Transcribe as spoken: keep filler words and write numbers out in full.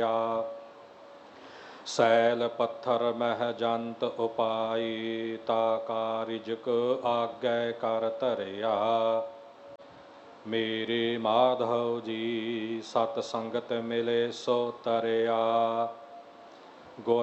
Cell ਪੱਥਰ ਮਹਿ ਜੰਤ ਉਪਾਈ, ਤਾ ਕਾਰਿਜਕ ਆਗੈ ਕਰ ਧਰਿਆ। ਮੇਰੇ ਮਾਧਵ ਜੀ ਸਤ ਸੰਗਤ ਮਿਲੇ ਸੋ ਤਰਿਆ। ਗੁਰ